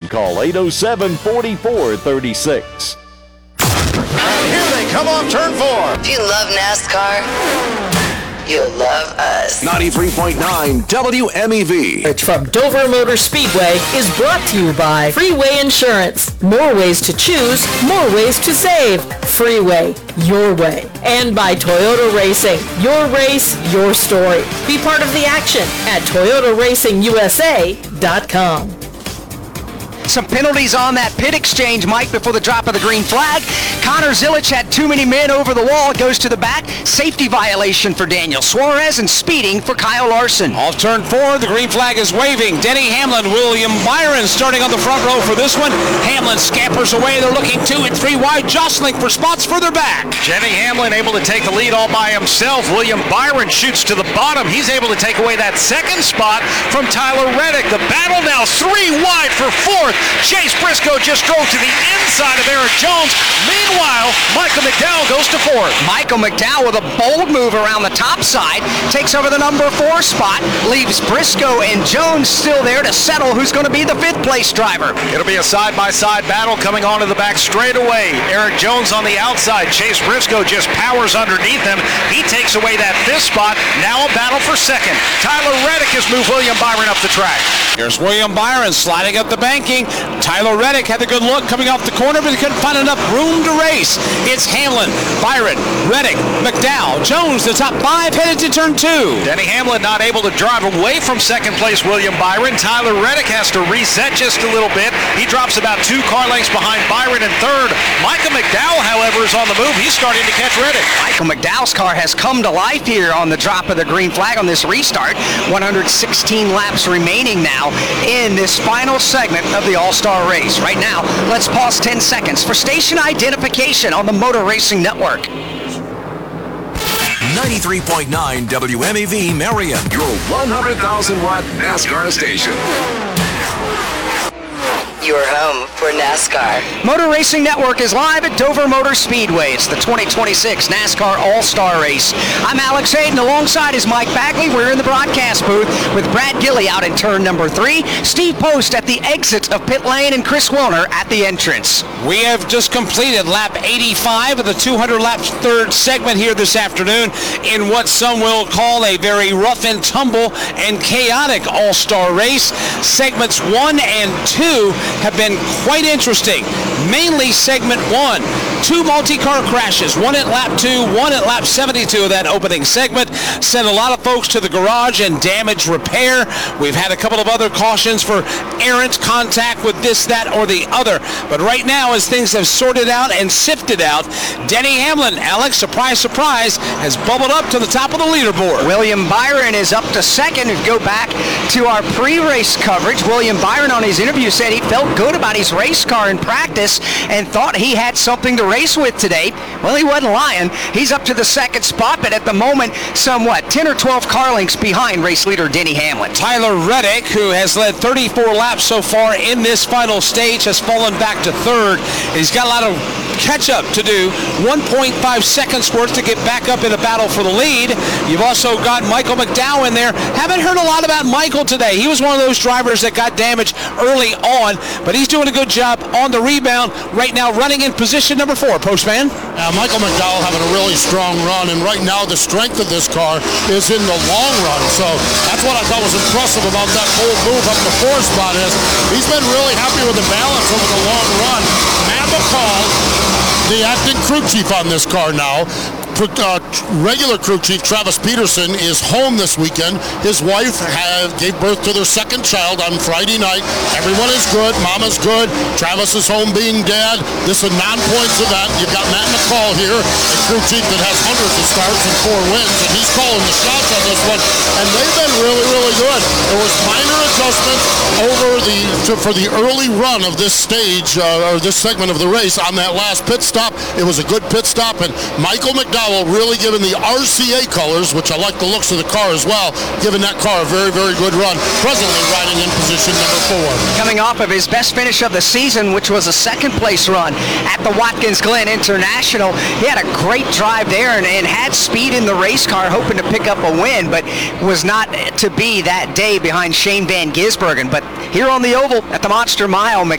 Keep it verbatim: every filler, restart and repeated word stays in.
Call eight oh seven, four four three six. And here they come off turn four. If you love NASCAR, you'll love us. ninety-three point nine W M E V. From Dover Motor Speedway is brought to you by Freeway Insurance. More ways to choose, more ways to save. Freeway, your way. And by Toyota Racing. Your race, your story. Be part of the action at Toyota Racing U S A dot com. Some penalties on that pit exchange, Mike, before the drop of the green flag. Connor Zilic had too many men over the wall. It goes to the back. Safety violation for Daniel Suarez and speeding for Kyle Larson. Off turn four, the green flag is waving. Denny Hamlin, William Byron starting on the front row for this one. Hamlin scampers away. They're looking two and three wide, jostling for spots further back. Denny Hamlin able to take the lead all by himself. William Byron shoots to the bottom. He's able to take away that second spot from Tyler Reddick. The battle now three wide for fourth. Chase Briscoe just drove to the inside of Eric Jones. Meanwhile, Michael McDowell goes to fourth. Michael McDowell with a bold move around the top side, takes over the number four spot, leaves Briscoe and Jones still there to settle who's going to be the fifth place driver. It'll be a side-by-side battle coming onto the back straightaway. Eric Jones on the outside. Chase Briscoe just powers underneath him. He takes away that fifth spot. Now a battle for second. Tyler Reddick has moved William Byron up the track. Here's William Byron sliding up the banking. Tyler Reddick had a good look coming off the corner, but he couldn't find enough room to race. It's Hamlin, Byron, Reddick, McDowell, Jones, the top five headed to turn two. Denny Hamlin not able to drive away from second place William Byron. Tyler Reddick has to reset just a little bit. He drops about two car lengths behind Byron in third. Michael McDowell, however, is on the move. He's starting to catch Reddick. Michael McDowell's car has come to life here on the drop of the green flag on this restart. one hundred sixteen laps remaining now in this final segment of the All-Star race. Right now, let's pause ten seconds for station identification on the Motor Racing Network. ninety-three point nine W M E V Marion, your one hundred thousand watt NASCAR station. Your home for NASCAR. Motor Racing Network is live at Dover Motor Speedway. It's the twenty twenty-six NASCAR All-Star Race. I'm Alex Hayden. Alongside is Mike Bagley. We're in the broadcast booth with Brad Gilly out in turn number three, Steve Post at the exit of pit lane, and Chris Wilner at the entrance. We have just completed lap eighty-five of the two hundred lap third segment here this afternoon in what some will call a very rough and tumble and chaotic all-star race. Segments one and two have been quite interesting. Mainly segment one. Two multi-car crashes, one at lap two, one at lap seventy-two of that opening segment. Sent a lot of folks to the garage and damage repair. We've had a couple of other cautions for errant contact with this, that, or the other. But right now, as things have sorted out and sifted out, Denny Hamlin, Alex, surprise, surprise, has bubbled up to the top of the leaderboard. William Byron is up to second. If you go back to our pre-race coverage, William Byron on his interview said he felt good about his race car in practice and thought he had something to race with today. Well, he wasn't lying. He's up to the second spot, but at the moment, somewhat ten or twelve car lengths behind race leader Denny Hamlin. Tyler Reddick, who has led thirty-four laps so far in this final stage, has fallen back to third. He's got a lot of catch-up to do. one point five seconds worth to get back up in the battle for the lead. You've also got Michael McDowell in there. Haven't heard a lot about Michael today. He was one of those drivers that got damaged early on, but he's doing a good job on the rebound right now, running in position number four. Postman? Uh, Michael McDowell having a really strong run, and right now the strength of this car is in the long run. So that's what I thought was impressive about that bold move up the four spot is he's been really happy with the balance over the long run. Matt McCall, the acting crew chief on this car now. Uh, regular crew chief Travis Peterson is home this weekend. His wife have, gave birth to their second child on Friday night. Everyone is good. Mama's good. Travis is home being dad. This is a non-points event. You've got Matt McCall here, a crew chief that has hundreds of starts and four wins, and he's calling the shots on this one. And they've been really, really good. There was minor adjustments over the to, for the early run of this stage uh, or this segment of the race on that last pit stop. It was a good pit stop, and Michael McDowell really giving the R C A colors, which I like the looks of the car as well, giving that car a very, very good run. Presently riding in position number four. Coming off of his best finish of the season, which was a second place run at the Watkins Glen International. He had a great drive there and, and had speed in the race car, hoping to pick up a win, but was not to be that day behind Shane Van Gisbergen. But here on the oval at the Monster Mile,